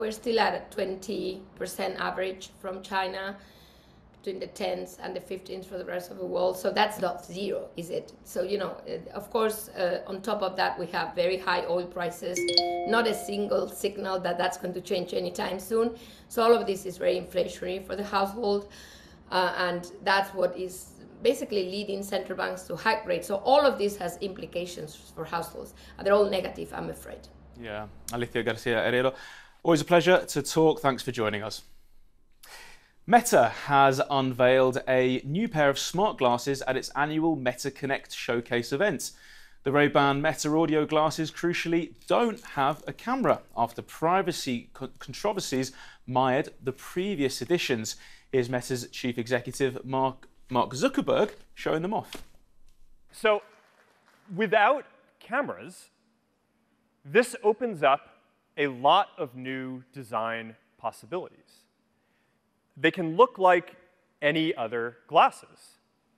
We're still at a 20% average from China, between the 10s and the 15s for the rest of the world. So that's not zero, is it? So, of course, on top of that, we have very high oil prices, not a single signal that that's going to change anytime soon. So all of this is very inflationary for the household. And that's what is basically leading central banks to hike rates. So all of this has implications for households. And they're all negative, I'm afraid. Yeah, Alicia Garcia Herrero, always a pleasure to talk. Thanks for joining us. Meta has unveiled a new pair of smart glasses at its annual Meta Connect showcase event. The Ray-Ban Meta audio glasses, crucially, don't have a camera after privacy controversies mired the previous editions. Here's Meta's chief executive, Mark Zuckerberg, showing them off. So without cameras, this opens up a lot of new design possibilities. They can look like any other glasses.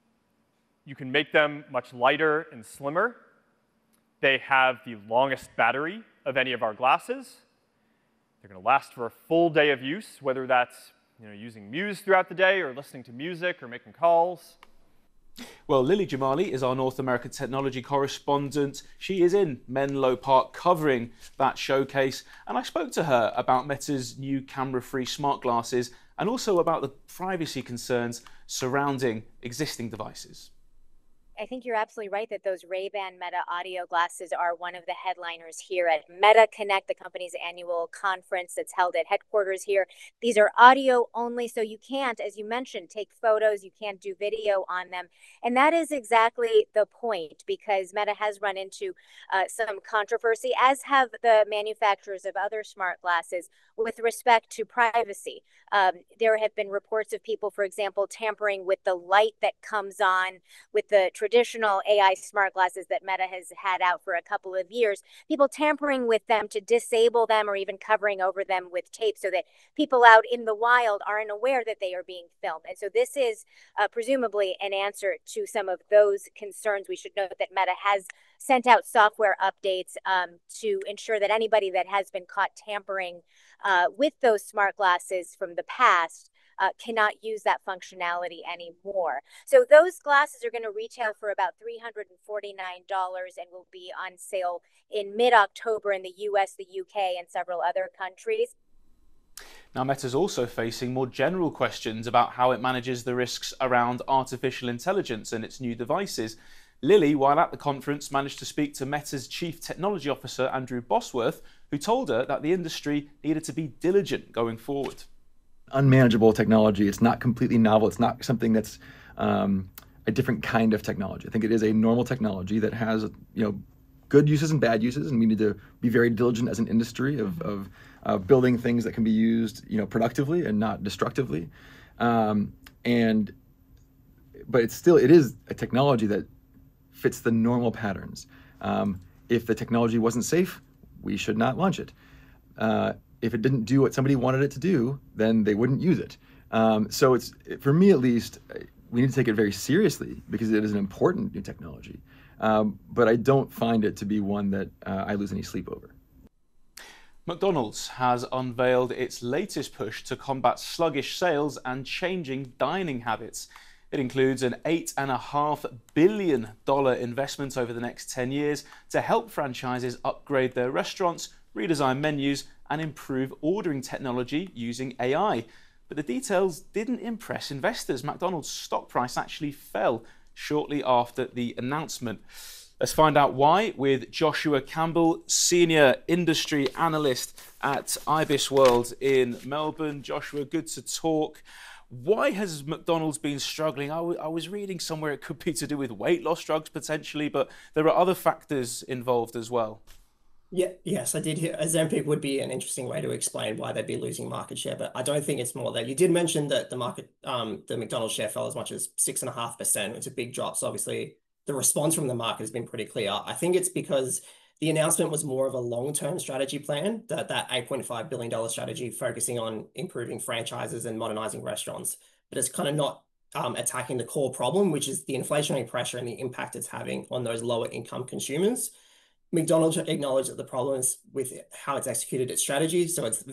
You can make them much lighter and slimmer. They have the longest battery of any of our glasses. They're going to last for a full day of use, whether that's using Muse throughout the day or listening to music or making calls. Well, Lily Jamali is our North American technology correspondent. She is in Menlo Park covering that showcase, and I spoke to her about Meta's new camera-free smart glasses and also about the privacy concerns surrounding existing devices. I think you're absolutely right that those Ray-Ban Meta audio glasses are one of the headliners here at Meta Connect, the company's annual conference that's held at headquarters here. These are audio only, so you can't, as you mentioned, take photos, you can't do video on them. And that is exactly the point, because Meta has run into some controversy, as have the manufacturers of other smart glasses, with respect to privacy. There have been reports of people, for example, tampering with the light that comes on with the traditional AI smart glasses that Meta has had out for a couple of years, people tampering with them to disable them or even covering over them with tape so that people out in the wild aren't aware that they are being filmed. And so this is presumably an answer to some of those concerns. We should note that Meta has sent out software updates to ensure that anybody that has been caught tampering with those smart glasses from the past cannot use that functionality anymore. So those glasses are going to retail for about $349 and will be on sale in mid-October in the US, the UK, and several other countries. Now, Meta's also facing more general questions about how it manages the risks around artificial intelligence and its new devices. Lily, while at the conference, managed to speak to Meta's Chief Technology Officer, Andrew Bosworth, who told her that the industry needed to be diligent going forward. Unmanageable technology. It's not completely novel. It's not something that's a different kind of technology. I think it is a normal technology that has good uses and bad uses, and we need to be very diligent as an industry of building things that can be used productively and not destructively. But it is a technology that fits the normal patterns. If the technology wasn't safe, we should not launch it. If it didn't do what somebody wanted it to do, then they wouldn't use it. So for me at least, we need to take it very seriously because it is an important new technology. But I don't find it to be one that I lose any sleep over. McDonald's has unveiled its latest push to combat sluggish sales and changing dining habits. It includes an $8.5 billion investment over the next 10 years to help franchises upgrade their restaurants, redesign menus, and improve ordering technology using AI. But the details didn't impress investors. McDonald's stock price actually fell shortly after the announcement. Let's find out why with Joshua Campbell, Senior Industry Analyst at Ibis World in Melbourne. Joshua, good to talk. Why has McDonald's been struggling? I was reading somewhere it could be to do with weight loss drugs potentially, but there are other factors involved as well. Yes, I did hear Ozempic would be an interesting way to explain why they'd be losing market share, but I don't think it's more that. You did mention that the McDonald's share fell as much as 6.5%. It's a big drop. So obviously the response from the market has been pretty clear. I think it's because the announcement was more of a long-term strategy plan, that $8.5 billion strategy focusing on improving franchises and modernizing restaurants, but it's kind of not attacking the core problem, which is the inflationary pressure and the impact it's having on those lower income consumers. McDonald's acknowledged that the problem is with how it's executed its strategy. So it's